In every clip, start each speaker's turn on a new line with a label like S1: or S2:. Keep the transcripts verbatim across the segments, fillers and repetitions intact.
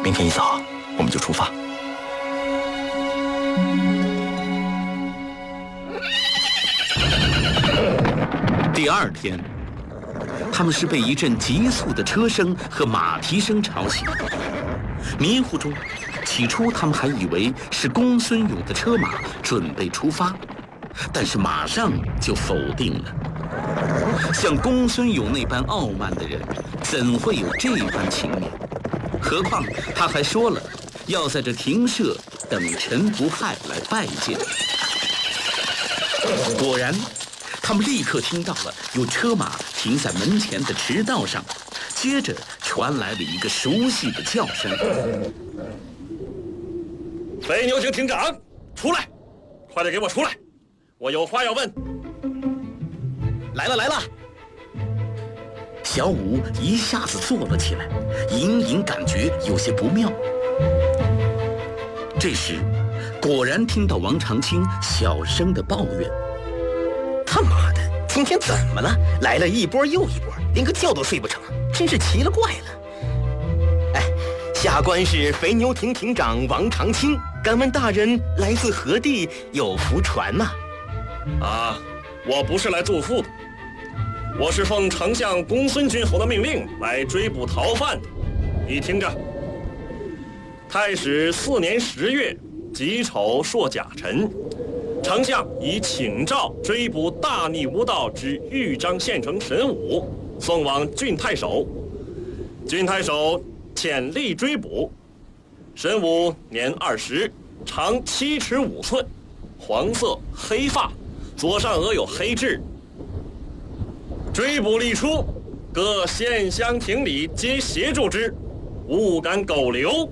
S1: 明天一早我们就出发。
S2: 第二天，他们是被一阵急速的车声和马蹄声吵醒。迷糊中，起初他们还以为是公孙勇的车马准备出发，但是马上就否定了。像公孙勇那般傲慢的人，怎会有这般情面？何况他还说了，要在这亭舍等陈不害来拜见。果然，他们立刻听到了有车马停在门前的驰道上，接着传来了一个熟悉的叫声：“
S3: 飞牛亭亭长，出来！快点给我出来！我有话要问。”
S2: 来了来了！小五一下子坐了起来，隐隐感觉有些不妙。这时，果然听到王长青小声的抱怨：“
S1: 他妈的，今天怎么了？来了一波又一波，连个觉都睡不成，真是奇了怪了。哎，下官是肥牛亭亭长王长青，敢问大人来自何地，有福传吗？”
S3: 啊，我不是来祝福的，我是奉丞相公孙君侯的命令来追捕逃犯的。你听着，太史四年十月己丑朔甲辰，丞相以请诏追捕大逆无道之豫章县丞神武，送往郡太守。郡太守遣力追捕。神武年二十，长七尺五寸，黄色黑发，左上额有黑痣。追捕力出，各县乡亭里皆协助之，勿敢苟留。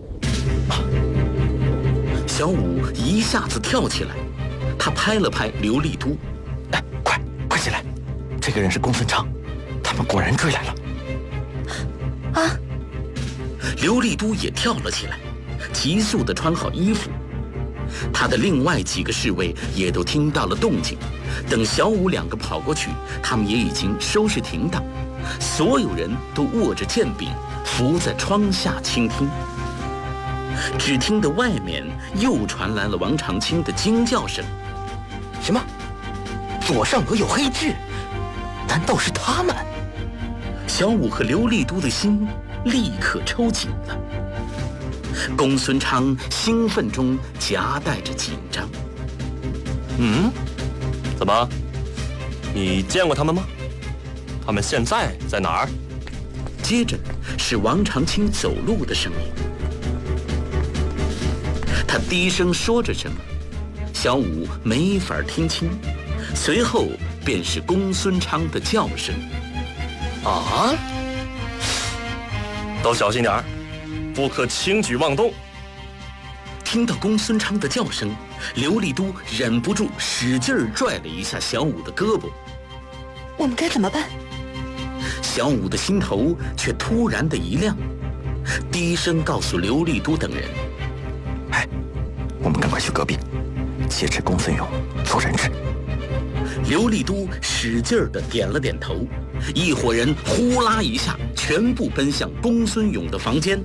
S2: 小五一下子跳起来，他拍了拍刘立都：“
S1: 哎，快快起来！这个人是公孙昌，他们果然追来了。”
S4: 啊！
S2: 刘立都也跳了起来，急速地穿好衣服。他的另外几个侍卫也都听到了动静，等小五两个跑过去，他们也已经收拾停当，所有人都握着剑柄，伏在窗下倾听。只听得外面又传来了王长青的惊叫声：“
S1: 什么？左上额有黑痣？难道是他们？”
S2: 小五和刘立都的心立刻抽紧了。公孙昌兴奋中夹带着紧张。
S3: 嗯，怎么？你见过他们吗？他们现在在哪儿？
S2: 接着是王长青走路的声音。他低声说着什么，小五没法听清。随后便是公孙昌的叫声：“
S3: 啊！都小心点儿，不可轻举妄动。”
S2: 听到公孙昌的叫声，刘立都忍不住使劲儿拽了一下小五的胳膊。
S4: 我们该怎么办？
S2: 小五的心头却突然的一亮，低声告诉刘立都等人：“
S1: 哎，我们赶快去隔壁，挟持公孙勇做人质。”
S2: 刘立都使劲儿地点了点头，一伙人呼啦一下全部奔向公孙勇的房间。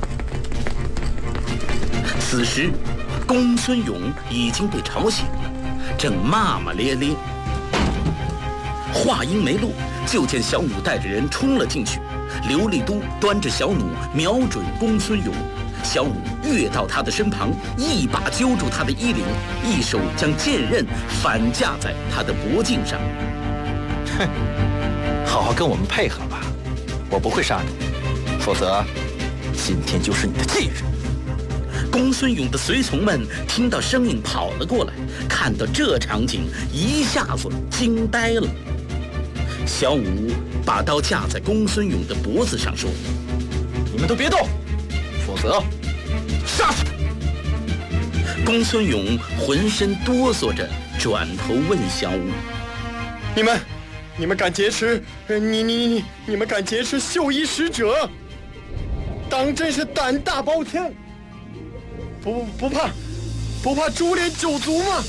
S2: 此时，公孙勇已经被吵醒了，正骂骂咧咧。话音没落，就见小弩带着人冲了进去，刘立都端着小弩瞄准公孙勇，小弩跃到他的身旁，一把揪住他的衣领，一手将剑刃反架在他的脖颈上。
S1: 哼，好好跟我们配合吧，我不会杀你，否则今天就是你的忌日。
S2: 公孙勇的随从们听到声音跑了过来，看到这场景，一下子惊呆了。小五把刀架在公孙勇的脖子上，说：“
S1: 你们都别动，否则杀死他！”
S2: 公孙勇浑身哆嗦着，转头问小五：“
S5: 你们，你们敢劫持？你你你你，你们敢劫持绣衣使者？当真是胆大包天！不不怕，不怕株连九族吗？”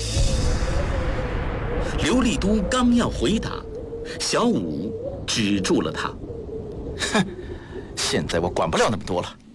S2: 刘立都刚要回答，小五止住了他：“
S1: 哼，现在我管不了那么多了。